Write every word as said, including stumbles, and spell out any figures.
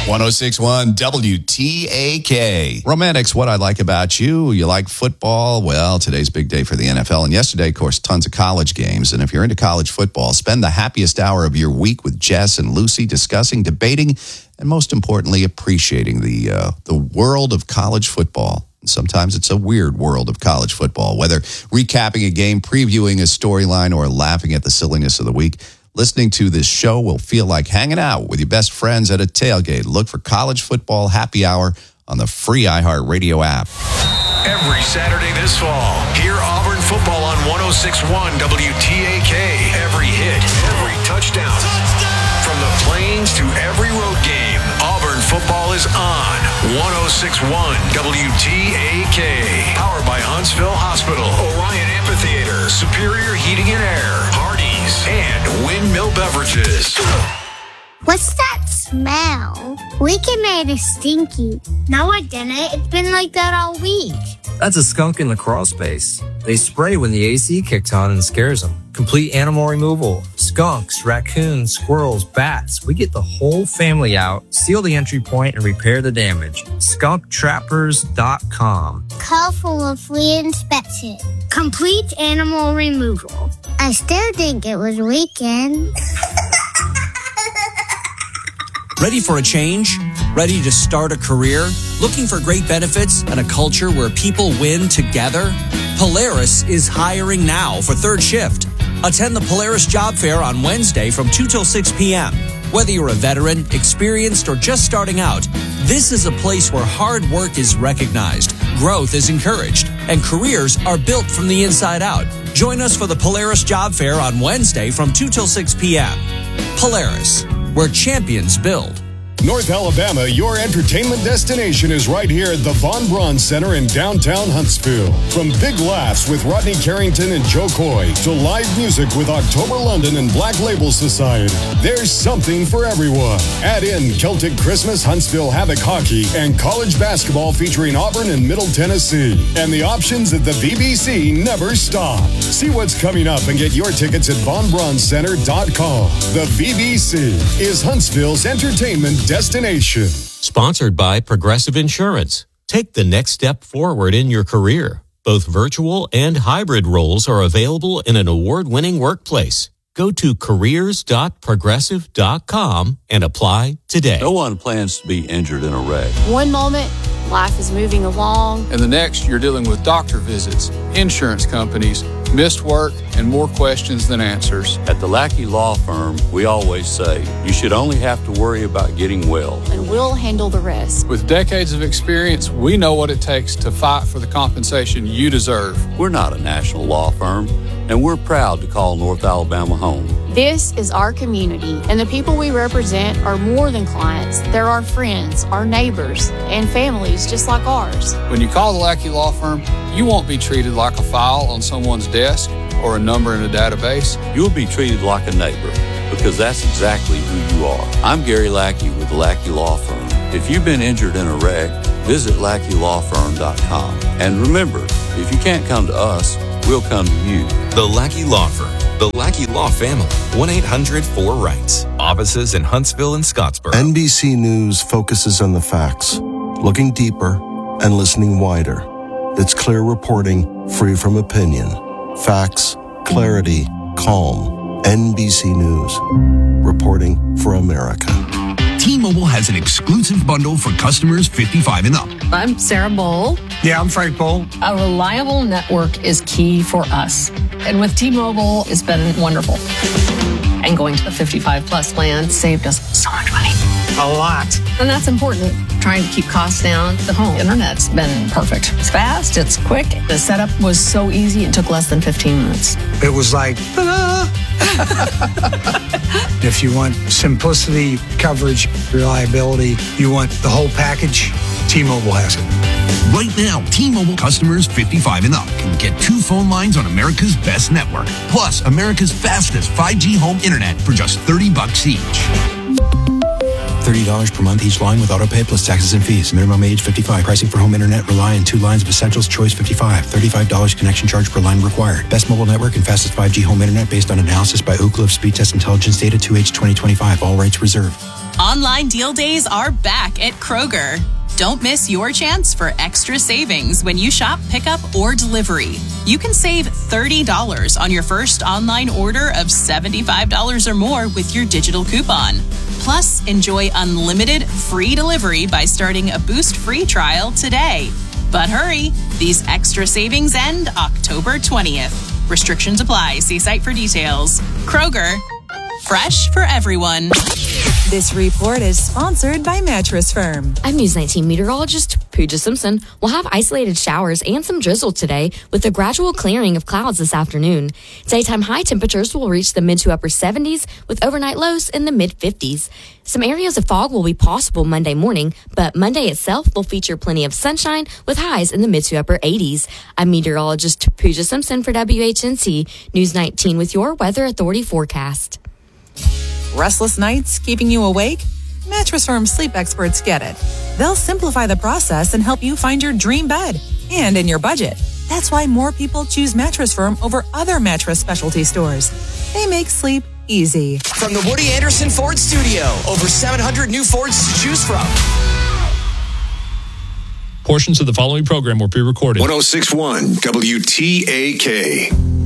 one oh six point one W T A K. Romantics, what I like about you. You like football? Well, today's big day for the N F L. And yesterday, of course, tons of college games. And if you're into college football, spend the happiest hour of your week with Jess and Lucy discussing, debating, and most importantly, appreciating the uh, the world of college football. And sometimes it's a weird world of college football, whether recapping a game, previewing a storyline, or laughing at the silliness of the week. Listening to this show will feel like hanging out with your best friends at a tailgate. Look for College Football Happy Hour on the free iHeartRadio app. Every Saturday this fall, hear Auburn football on one oh six point one W T A K. Every hit, every touchdown. touchdown. From the plains to every road game, Auburn football is on one oh six point one W T A K. Powered by Huntsville Hospital, Orion Amphitheater, Superior Heating and Air, Hardee's, and Windmill Beverages. What's that smell? Weekend made is stinky. No, it didn't. It's been like that all week. That's a skunk in the crawl space. They spray when the A C kicks on and scares them. Complete animal removal. Skunks, raccoons, squirrels, bats. We get the whole family out, seal the entry point, and repair the damage. skunk trappers dot com. Call for a free inspection. Complete animal removal. I still think it was weekend. Ready for a change? Ready to start a career? Looking for great benefits and a culture where people win together? Polaris is hiring now for third shift. Attend the Polaris Job Fair on Wednesday from two till six p.m. Whether you're a veteran, experienced, or just starting out, this is a place where hard work is recognized, growth is encouraged, and careers are built from the inside out. Join us for the Polaris Job Fair on Wednesday from two till six p.m. Polaris, where champions build. North Alabama, your entertainment destination is right here at the Von Braun Center in downtown Huntsville. From big laughs with Rodney Carrington and Joe Coy to live music with October London and Black Label Society, there's something for everyone. Add in Celtic Christmas, Huntsville Havoc Hockey, and college basketball featuring Auburn and Middle Tennessee. And the options at the V B C never stop. See what's coming up and get your tickets at von braun center dot com. The V B C is Huntsville's entertainment destination. Sponsored by Progressive Insurance. Take the next step forward in your career. Both virtual and hybrid roles are available in an award-winning workplace. Go to careers dot progressive dot com and apply today. No one plans to be injured in a wreck. One moment, life is moving along. And the next, you're dealing with doctor visits, insurance companies, missed work, and more questions than answers. At the Lackey Law Firm, we always say, you should only have to worry about getting well. And we'll handle the rest. With decades of experience, we know what it takes to fight for the compensation you deserve. We're not a national law firm, and we're proud to call North Alabama home. This is our community, and the people we represent are more than clients. They're our friends, our neighbors, and families just like ours. When you call the Lackey Law Firm, you won't be treated like a file on someone's desk or a number in a database. You'll be treated like a neighbor, because that's exactly who you are. I'm Gary Lackey with the Lackey Law Firm. If you've been injured in a wreck, visit lackey law firm dot com. And remember, if you can't come to us, we'll come to you. The Lackey Law Firm. The Lackey Law Family. one eight hundred four rights. Offices in Huntsville and Scottsboro. N B C News focuses on the facts, looking deeper and listening wider. It's clear reporting, free from opinion. Facts, clarity, calm. N B C News. Reporting for America. T-Mobile has an exclusive bundle for customers fifty-five and up. I'm Sarah Bowl. Yeah, I'm Frank Bowl. A reliable network is key for us. And with T-Mobile, it's been wonderful. And going to the fifty-five plus plan saved us so much money. A lot. And that's important. Trying to keep costs down. The home internet's been perfect. It's fast, it's quick. The setup was so easy, it took less than fifteen minutes. It was like, ta-da! If you want simplicity, coverage, reliability, you want the whole package, T-Mobile has it. Right now, T-Mobile customers fifty-five and up can get two phone lines on America's best network, plus America's fastest five G home internet for just thirty bucks each. thirty dollars per month each line with autopay plus taxes and fees. Minimum age fifty-five. Pricing for home internet rely on two lines of Essentials Choice fifty-five. thirty-five dollars connection charge per line required. Best mobile network and fastest five G home internet based on analysis by Ookla of Speed Test Intelligence Data two H twenty twenty-five. All rights reserved. Online deal days are back at Kroger. Don't miss your chance for extra savings when you shop pickup or delivery. You can save thirty dollars on your first online order of seventy-five dollars or more with your digital coupon. Plus, enjoy unlimited free delivery by starting a Boost free trial today. But hurry, these extra savings end October twentieth. Restrictions apply. See site for details. Kroger, fresh for everyone. This report is sponsored by Mattress Firm. I'm News nineteen meteorologist Pooja Simpson. We'll have isolated showers and some drizzle today with a gradual clearing of clouds this afternoon. Daytime high temperatures will reach the mid to upper seventies with overnight lows in the mid fifties. Some areas of fog will be possible Monday morning, but Monday itself will feature plenty of sunshine with highs in the mid to upper eighties. I'm meteorologist Pooja Simpson for W H N C News nineteen with your Weather Authority forecast. Restless nights keeping you awake? Mattress Firm sleep experts get it. They'll simplify the process and help you find your dream bed and in your budget. That's why more people choose Mattress Firm over other mattress specialty stores. They make sleep easy. From the Woody Anderson Ford Studio, over seven hundred new Fords to choose from. Portions of the following program were pre-recorded. one oh six point one W T A K.